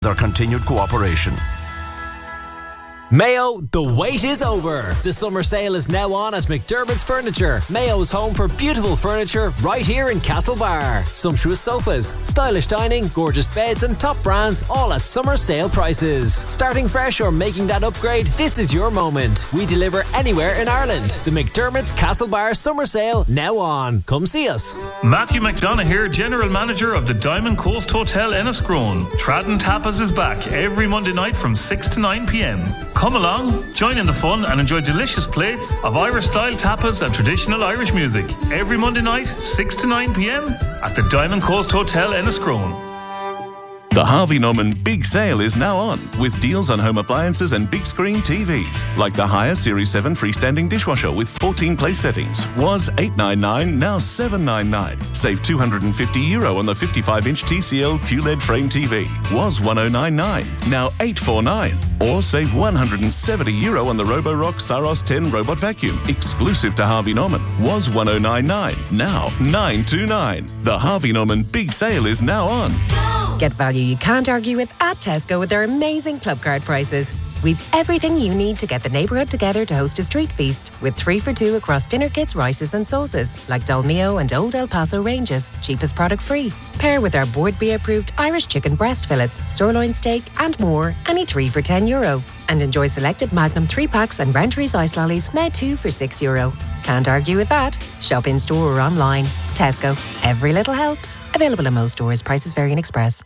their continued cooperation. Mayo, the wait is over. The summer sale is now on at McDermott's Furniture. Mayo's home for beautiful furniture right here in Castlebar. Sumptuous sofas, stylish dining, gorgeous beds and top brands all at summer sale prices. Starting fresh or making that upgrade, this is your moment. We deliver anywhere in Ireland. The McDermott's Castlebar summer sale now on. Come see us. Matthew McDonough here, General Manager of the Diamond Coast Hotel Enniscrone. Tradden Tapas is back every Monday night from 6 to 9 p.m. Come along, join in the fun and enjoy delicious plates of Irish-style tapas and traditional Irish music. Every Monday night, 6 to 9 p.m. at the Diamond Coast Hotel Enniscrone. The Harvey Norman Big Sale is now on, with deals on home appliances and big screen TVs, like the Haier Series 7 freestanding dishwasher with 14 place settings. Was $899, now $799. Save €250 on the 55-inch TCL QLED frame TV. Was $1,099, now $849. Or save €170 on the Roborock Saros 10 robot vacuum, exclusive to Harvey Norman. Was $1,099, now $929. The Harvey Norman Big Sale is now on. Get value you can't argue with at Tesco with their amazing club card prices. We've everything you need to get the neighbourhood together to host a street feast, with 3 for $2 across dinner kits, rices and sauces, like Dolmio and Old El Paso ranges, cheapest product free. Pair with our Board B approved Irish chicken breast fillets, sirloin steak and more, any 3 for €10. And enjoy selected Magnum 3-packs and Rentries ice lollies, now 2 for €6. Can't argue with that. Shop in store or online. Tesco. Every little helps. Available in most stores. Prices vary in Express.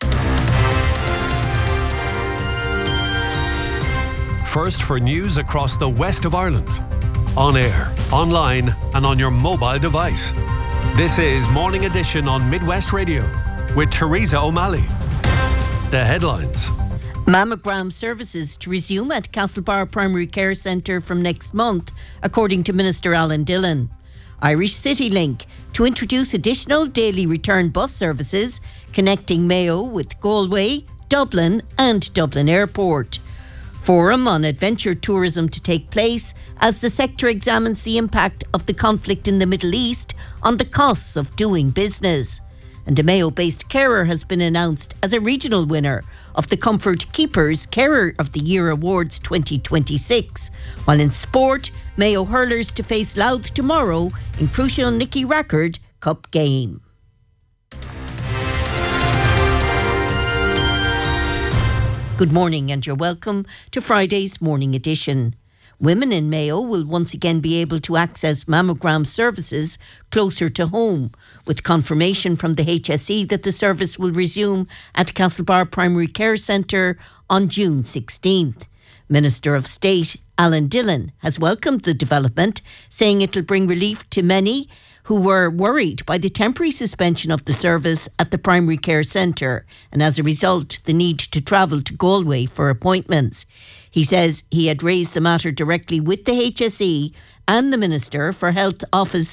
First for news across the west of Ireland. On air, online and on your mobile device. This is Morning Edition on Midwest Radio with Teresa O'Malley. The headlines. Mammogram services to resume at Castlebar Primary Care Centre from next month, according to Minister Alan Dillon. Irish City Link to introduce additional daily return bus services connecting Mayo with Galway, Dublin and Dublin Airport. Forum on adventure tourism to take place as the sector examines the impact of the conflict in the Middle East on the costs of doing business. And a Mayo-based carer has been announced as a regional winner of the Comfort Keepers Carer of the Year Awards 2026. While in sport, Mayo hurlers to face Louth tomorrow in crucial Nicky Rackard Cup game. Good morning and you're welcome to Friday's Morning Edition. Women in Mayo will once again be able to access mammogram services closer to home, with confirmation from the HSE that the service will resume at Castlebar Primary Care Centre on June 16th. Minister of State Alan Dillon has welcomed the development, saying it'll bring relief to many who were worried by the temporary suspension of the service at the primary care centre and as a result the need to travel to Galway for appointments. He says he had raised the matter directly with the HSE and the Minister for Health's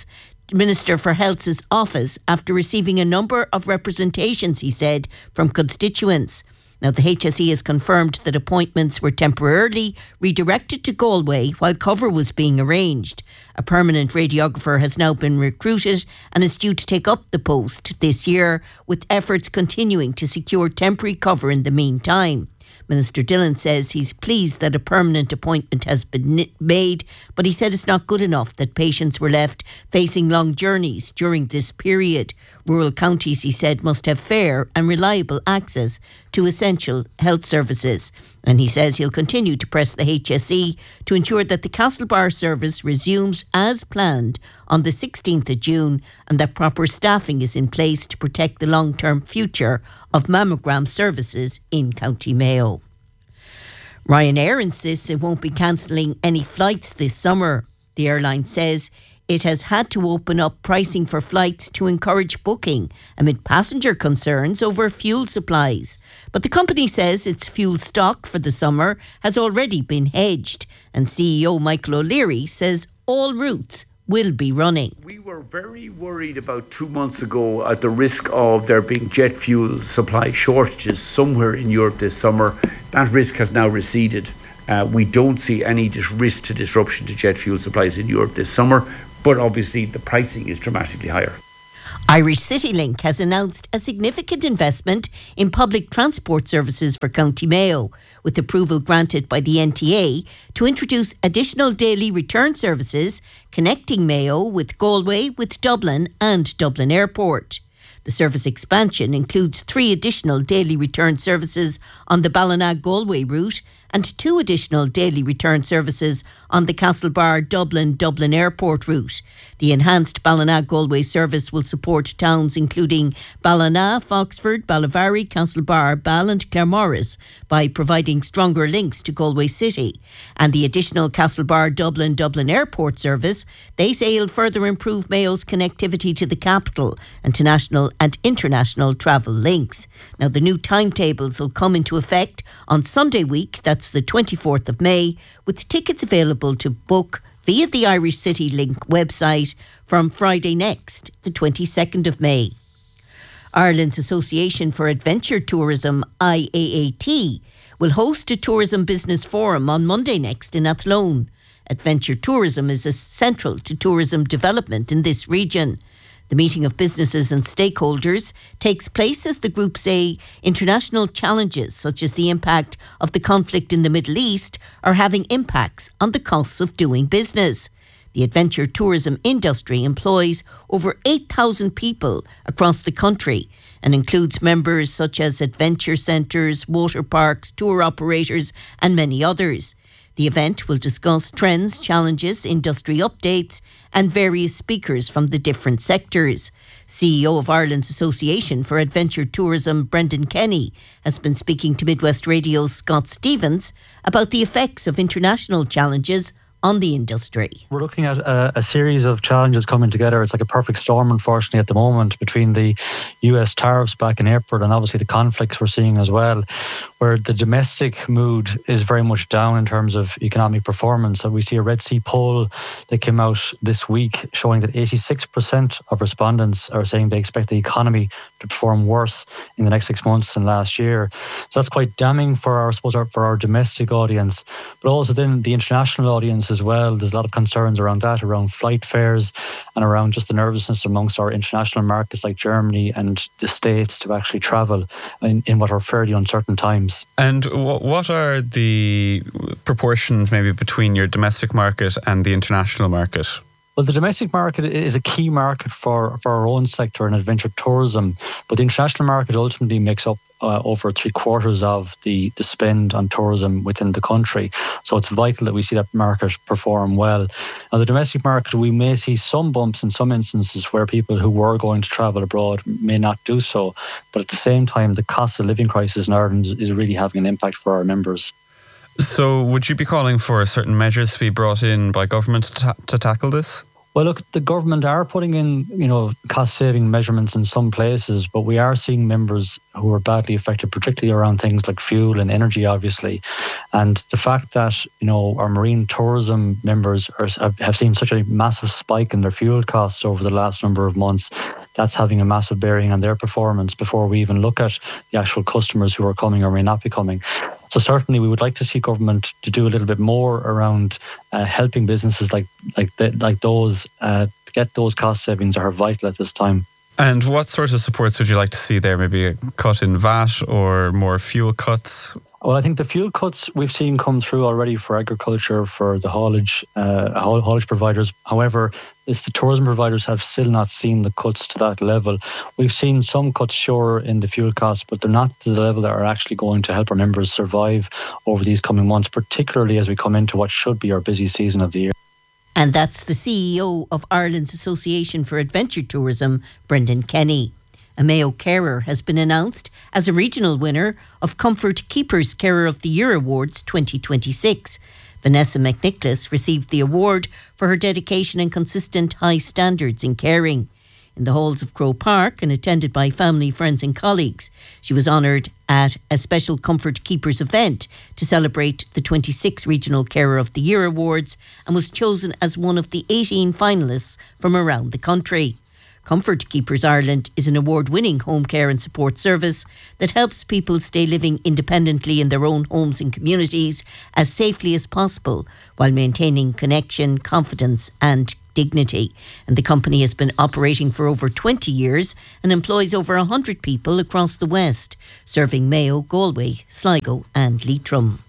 office after receiving a number of representations, he said, from constituents. Now, the HSE has confirmed that appointments were temporarily redirected to Galway while cover was being arranged. A permanent radiographer has now been recruited and is due to take up the post this year, with efforts continuing to secure temporary cover in the meantime. Minister Dillon says he's pleased that a permanent appointment has been made, but he said it's not good enough that patients were left facing long journeys during this period. Rural counties, he said, must have fair and reliable access to essential health services. And he says he'll continue to press the HSE to ensure that the Castlebar service resumes as planned on the 16th of June and that proper staffing is in place to protect the long-term future of mammogram services in County Mayo. Ryanair insists it won't be cancelling any flights this summer. The airline says it has had to open up pricing for flights to encourage booking amid passenger concerns over fuel supplies. But the company says its fuel stock for the summer has already been hedged, and CEO Michael O'Leary says all routes will be running. We were very worried about 2 months ago at the risk of there being jet fuel supply shortages somewhere in Europe this summer. That risk has now receded. We don't see any risk to disruption to jet fuel supplies in Europe this summer, but obviously the pricing is dramatically higher. Irish CityLink has announced a significant investment in public transport services for County Mayo, with approval granted by the NTA to introduce additional daily return services connecting Mayo with Galway, with Dublin and Dublin Airport. The service expansion includes 3 additional daily return services on the Ballina-Galway route and 2 additional daily return services on the Castlebar-Dublin Airport route. The enhanced Ballina-Galway service will support towns including Ballina, Foxford, Ballyvary, Castlebar, Ball and Claremorris by providing stronger links to Galway City. And the additional Castlebar-Dublin Airport service, they say, will further improve Mayo's connectivity to the capital and to national and international travel links. Now, the new timetables will come into effect on Sunday week, that's the 24th of May, with tickets available to book via the Irish CityLink website from Friday next, the 22nd of May. Ireland's Association for Adventure Tourism, IAAT, will host a tourism business forum on Monday next in Athlone. Adventure tourism is central to tourism development in this region. The meeting of businesses and stakeholders takes place as the group say international challenges such as the impact of the conflict in the Middle East are having impacts on the costs of doing business. The adventure tourism industry employs over 8,000 people across the country and includes members such as adventure centres, water parks, tour operators and many others. The event will discuss trends, challenges, industry updates and various speakers from the different sectors. CEO of Ireland's Association for Adventure Tourism, Brendan Kenny, has been speaking to Midwest Radio's Scott Stevens about the effects of international challenges on the industry. We're looking at a series of challenges coming together. It's like a perfect storm, unfortunately, at the moment, between the US tariffs back in April and obviously the conflicts we're seeing as well, where the domestic mood is very much down in terms of economic performance. So we see a Red C poll that came out this week showing that 86% of respondents are saying they expect the economy to perform worse in the next 6 months than last year. So that's quite damning for our domestic audience, but also then the international audience as well. There's a lot of concerns around that, around flight fares and around just the nervousness amongst our international markets like Germany and the States to actually travel in what are fairly uncertain times. And what are the proportions maybe between your domestic market and the international market? Well, the domestic market is a key market for our own sector in adventure tourism, but the international market ultimately makes up over 3/4 of the spend on tourism within the country. So it's vital that we see that market perform well. Now, the domestic market, we may see some bumps in some instances where people who were going to travel abroad may not do so. But at the same time, the cost of living crisis in Ireland is really having an impact for our members. So would you be calling for certain measures to be brought in by government to tackle this? Well, look, the government are putting in, cost-saving measurements in some places, but we are seeing members who are badly affected, particularly around things like fuel and energy, obviously. And the fact that, our marine tourism members have seen such a massive spike in their fuel costs over the last number of months, that's having a massive bearing on their performance before we even look at the actual customers who are coming or may not be coming. So certainly we would like to see government to do a little bit more around helping businesses like those to get those cost savings are vital at this time. And what sort of supports would you like to see there? Maybe a cut in VAT or more fuel cuts? Well, I think the fuel cuts we've seen come through already for agriculture, for the haulage providers. However, the tourism providers have still not seen the cuts to that level. We've seen some cuts, sure, in the fuel costs, but they're not to the level that are actually going to help our members survive over these coming months, particularly as we come into what should be our busy season of the year. And that's the CEO of Ireland's Association for Adventure Tourism, Brendan Kenny. A Mayo carer has been announced as a regional winner of Comfort Keepers Carer of the Year Awards 2026. Vanessa McNicholas received the award for her dedication and consistent high standards in caring. In the halls of Crow Park and attended by family, friends and colleagues, she was honoured at a special Comfort Keepers event to celebrate the 26 Regional Carer of the Year Awards and was chosen as one of the 18 finalists from around the country. Comfort Keepers Ireland is an award-winning home care and support service that helps people stay living independently in their own homes and communities as safely as possible while maintaining connection, confidence and dignity. And the company has been operating for over 20 years and employs over 100 people across the West, serving Mayo, Galway, Sligo and Leitrim.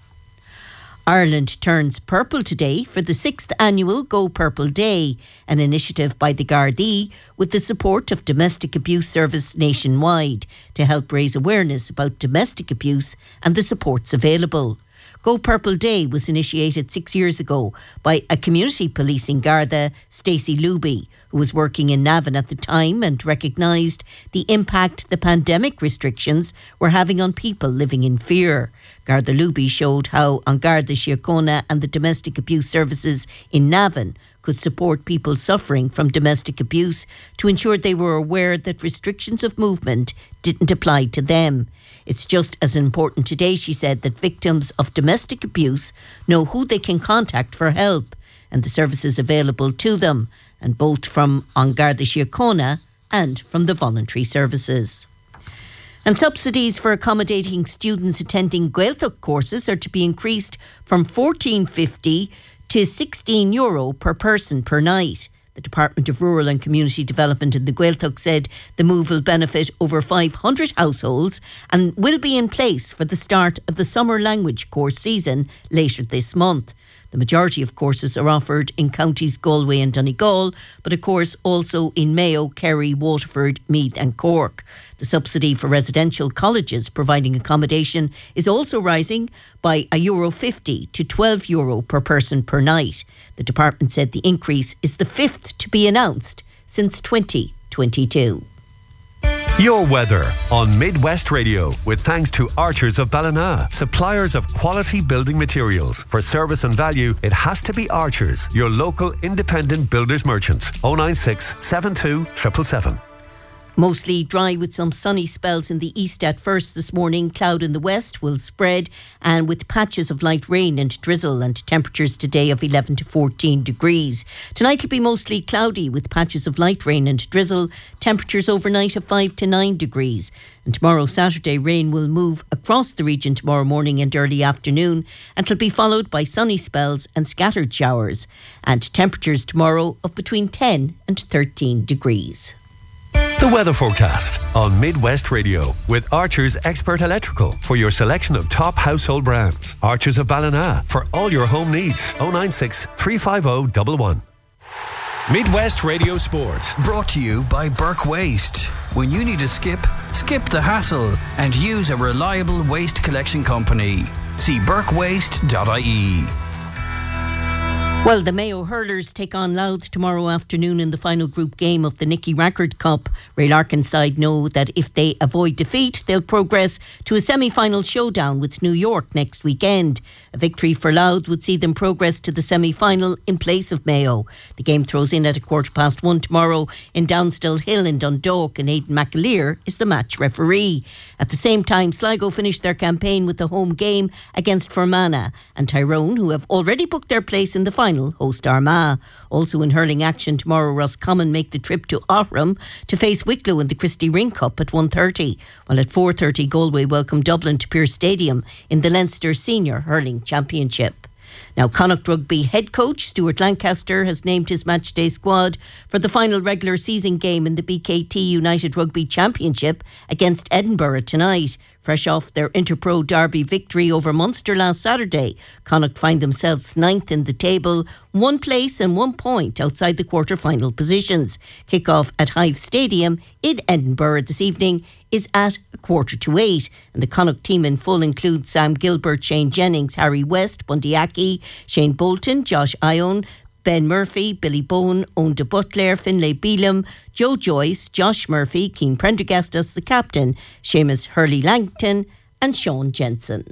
Ireland turns purple today for the 6th annual Go Purple Day, an initiative by the Gardaí with the support of Domestic Abuse Service nationwide to help raise awareness about domestic abuse and the supports available. Go Purple Day was initiated 6 years ago by a community policing Garda, Stacey Luby, who was working in Navan at the time and recognised the impact the pandemic restrictions were having on people living in fear. Garda Luby showed how An Garda Síochána and the domestic abuse services in Navan could support people suffering from domestic abuse to ensure they were aware that restrictions of movement didn't apply to them. It's just as important today, she said, that victims of domestic abuse know who they can contact for help and the services available to them, and both from An Garda Síochána and from the voluntary services. And subsidies for accommodating students attending Gaeltacht courses are to be increased from €14.50 to €16 per person per night. The Department of Rural and Community Development in the Gaeltacht said the move will benefit over 500 households and will be in place for the start of the summer language course season later this month. The majority of courses are offered in counties Galway and Donegal, but of course also in Mayo, Kerry, Waterford, Meath and Cork. The subsidy for residential colleges providing accommodation is also rising by €1.50 to €12 per person per night. The department said the increase is the fifth to be announced since 2022. Your weather on Midwest Radio with thanks to Archers of Ballina, suppliers of quality building materials. For service and value, it has to be Archers, your local independent builders merchant. 096 72 777. Mostly dry with some sunny spells in the east at first this morning. Cloud in the west will spread and with patches of light rain and drizzle, and temperatures today of 11 to 14 degrees. Tonight will be mostly cloudy with patches of light rain and drizzle. Temperatures overnight of 5 to 9 degrees. And tomorrow, Saturday, rain will move across the region tomorrow morning and early afternoon, and it'll be followed by sunny spells and scattered showers. And temperatures tomorrow of between 10 and 13 degrees. The weather forecast on Midwest Radio with Archers Expert Electrical for your selection of top household brands. Archers of Ballina for all your home needs. 096 350 111. Midwest Radio Sport, brought to you by Burke Waste. When you need a skip the hassle and use a reliable waste collection company. See burkewaste.ie. Well, the Mayo Hurlers take on Louth tomorrow afternoon in the final group game of the Nicky Rackard Cup. Ray Larkin's side know that if they avoid defeat, they'll progress to a semi-final showdown with New York next weekend. A victory for Louth would see them progress to the semi-final in place of Mayo. The game throws in at 1:15 tomorrow in Downstill Hill in Dundalk, and Aidan McAleer is the match referee. At the same time, Sligo finished their campaign with the home game against Fermanagh, and Tyrone, who have already booked their place in the final, host Armagh. Also in hurling action tomorrow, Roscommon make the trip to Oghram to face Wicklow in the Christy Ring Cup at 1:30, while at 4:30 Galway welcome Dublin to Pearse Stadium in the Leinster Senior Hurling Championship. Now, Connacht Rugby head coach Stuart Lancaster has named his matchday squad for the final regular season game in the BKT United Rugby Championship against Edinburgh tonight. Fresh off their Interpro Derby victory over Munster last Saturday, Connacht find themselves ninth in the table, 1 place and 1 point outside the quarter-final positions. Kick-off at Hive Stadium in Edinburgh this evening is at 7:45, and the Connacht team in full includes Sam Gilbert, Shane Jennings, Harry West, Bundy Aki, Shane Bolton, Josh Ione, Ben Murphy, Billy Bowen, Owen de Butler, Finlay Beelum, Joe Joyce, Josh Murphy, Keane Prendergast as the captain, Seamus Hurley-Langton and Sean Jensen.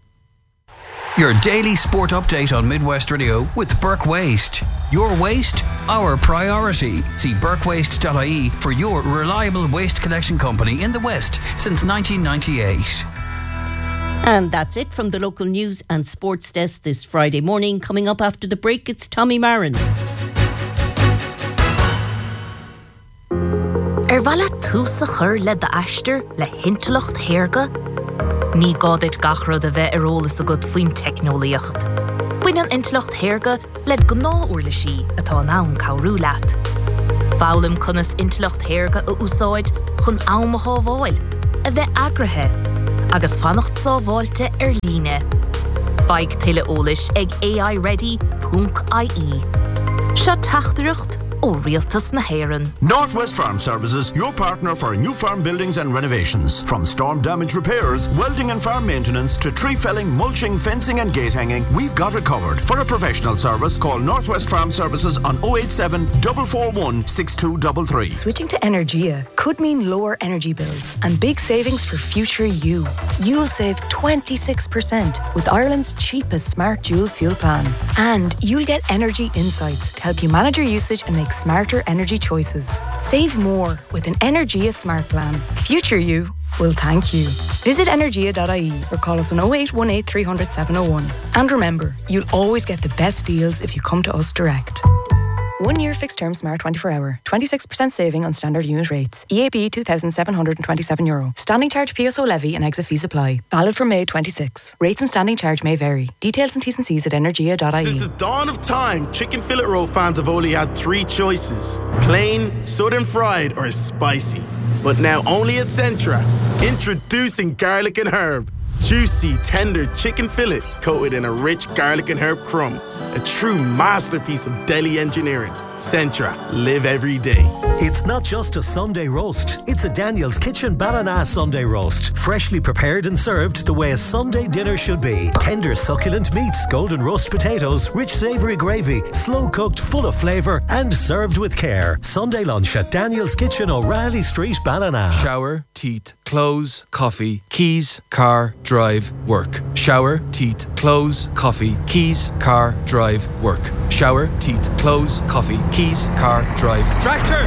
Your daily sport update on Midwest Radio with Burke Waste. Your waste, our priority. See burkewaste.ie for your reliable waste collection company in the West since 1998. And that's it from the local news and sports desk this Friday morning. Coming up after the break, it's Tommy Marin. Bhalla túsa chur le de aistear le hintalacht Hairga, ní gádit gachra de bheith arólas a god faoin technoliacht. Buin an intlacht Hairga le gná uairla sí atá nám cabhrú leat. Fálam conas intlacht Hairga a úsáid chun am a hábháil, a bheith agrathe, agus fannacht sábháilte líne. Feig tuile ólis ag aiready.ie. Seo tachtdrucht ó rialtas na Héireann. Northwest Farm Services, your partner for new farm buildings and renovations. From storm damage repairs, welding and farm maintenance, to tree felling, mulching, fencing and gate hanging, we've got it covered. For a professional service, call Northwest Farm Services on 087 441 6233. Switching to Energia could mean lower energy bills and big savings for future you. You'll save 26% with Ireland's cheapest smart dual fuel plan. And you'll get energy insights to help you manage your usage and make smarter energy choices. Save more with an Energia Smart Plan. Future you will thank you. Visit energia.ie or call us on 0818 300 701. And remember, you'll always get the best deals if you come to us direct. 1 year fixed term Smart 24 hour. 26% saving on standard unit rates. EAB €2,727. Standing charge PSO levy and exit fees apply. Valid from May 26. Rates and standing charge may vary. Details and T's and C's at energia.ie. Since the dawn of time, chicken fillet roll fans have only had 3 choices. Plain, southern fried or spicy. But now only at Centra. Introducing garlic and herb. Juicy, tender chicken fillet coated in a rich garlic and herb crumb. A true masterpiece of deli engineering. Centra, live every day. It's not just a Sunday roast. It's a Daniel's Kitchen Ballina Sunday roast. Freshly prepared and served the way a Sunday dinner should be. Tender, succulent meats, golden roast potatoes, rich savoury gravy, slow cooked, full of flavour, and served with care. Sunday lunch at Daniel's Kitchen, O'Reilly Street, Ballina. Shower, teeth, clothes, coffee, keys, car, drive, work. Shower, teeth, clothes, coffee, keys, car, drive, work. Shower, teeth, clothes, coffee, keys, car, drive. Tractor!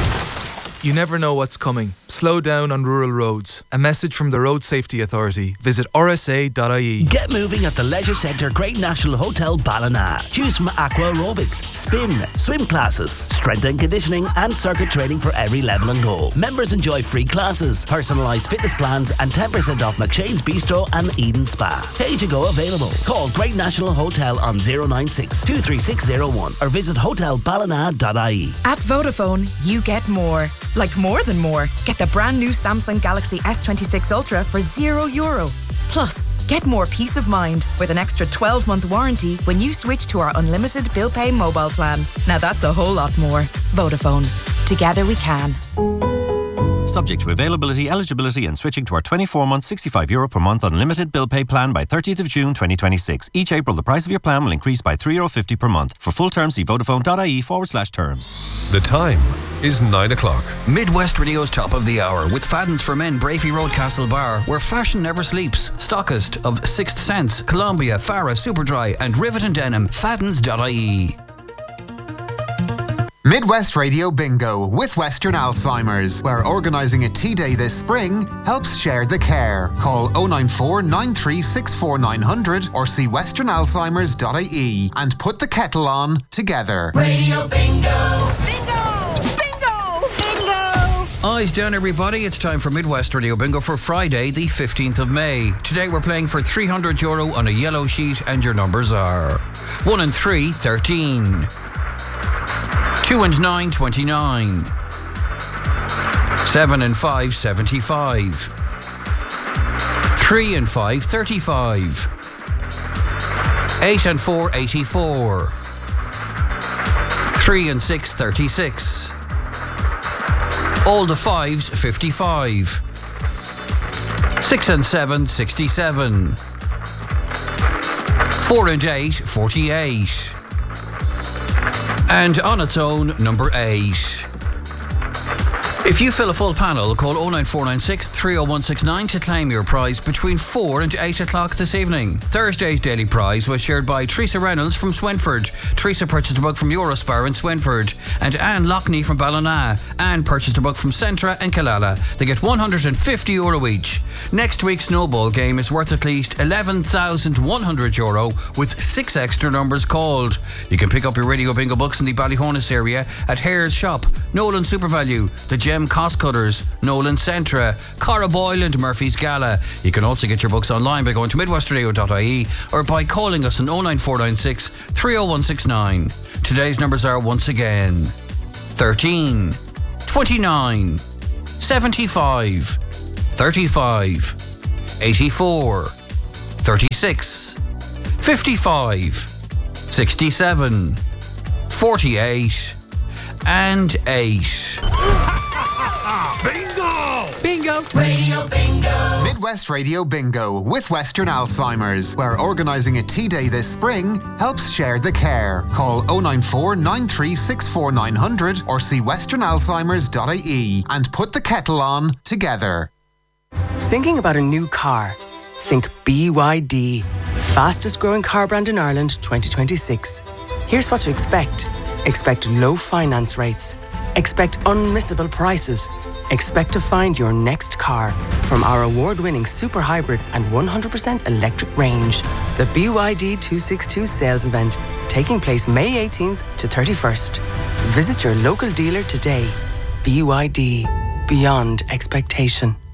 You never know what's coming. Slow down on rural roads. A message from the Road Safety Authority. Visit rsa.ie. Get moving at the Leisure Centre Great National Hotel Ballina. Choose from aqua aerobics, spin, swim classes, strength and conditioning and circuit training for every level and goal. Members enjoy free classes, personalised fitness plans and 10% off McShane's Bistro and Eden Spa. Pay to go available. Call Great National Hotel on 096 23601 or visit hotelballina.ie. At Vodafone, you get more. Like more than more. Get the brand new Samsung Galaxy S26 Ultra for €0. Plus, get more peace of mind with an extra 12-month warranty when you switch to our unlimited bill pay mobile plan. Now that's a whole lot more. Vodafone. Together we can. Subject to availability, eligibility and switching to our 24-month €65 per month unlimited bill pay plan by 30th of June 2026. Each April the price of your plan will increase by €3.50 per month. For full terms see vodafone.ie/terms. The time is 9 o'clock. Midwest Radio's Top of the Hour with Fadden's for Men, Brafey Road, Castlebar, where fashion never sleeps. Stockist of Sixth Sense, Columbia, Farah, Superdry and Rivet and Denim. Faddens.ie. Midwest Radio Bingo with Western Alzheimer's, where organising a tea day this spring helps share the care. Call 094 9364 900 or see westernalzheimers.ie and put the kettle on together. Radio Bingo! Eyes down, everybody. It's time for Midwest Radio Bingo for Friday, the 15th of May. Today we're playing for €300 on a yellow sheet, and your numbers are 1 and 3, 13. 2 and 9, 29. 7 and 5, 75. 3 and 5, 35. 8 and 4, 84. 3 and 6, 36. All the 5s, 55. 6 and 7, 67. 4 and 8, 48. And on its own, number 8. If you fill a full panel, call 09496 30169 to claim your prize between 4 and 8 o'clock this evening. Thursday's daily prize was shared by Teresa Reynolds from Swinford. Teresa purchased a book from Eurospar in Swinford. And Anne Lockney from Ballina. Anne purchased a book from Centra and Killala. They get €150 each. Next week's snowball game is worth at least €11,100 with 6 extra numbers called. You can pick up your Radio Bingo books in the Ballyhonus area at Hare's Shop, Nolan SuperValue, the Gem M Cost Cutters, Nolan Centra, Cara Boyle and Murphy's Gala. You can also get your books online by going to midwestradio.ie or by calling us on 09496 30169. Today's numbers are once again 13, 29, 75, 35, 84, 36, 55, 67, 48 and 8. Bingo! Bingo! Radio Bingo! Midwest Radio Bingo with Western Alzheimer's, where organising a tea day this spring helps share the care. Call 094 9364 900 or see westernalzheimers.ie and put the kettle on together. Thinking about a new car? Think BYD, the fastest growing car brand in Ireland 2026. Here's what to expect. Expect low finance rates. Expect unmissable prices. Expect to find your next car from our award-winning super hybrid and 100% electric range. The BYD 262 sales event taking place May 18th to 31st. Visit your local dealer today. BYD, beyond expectation.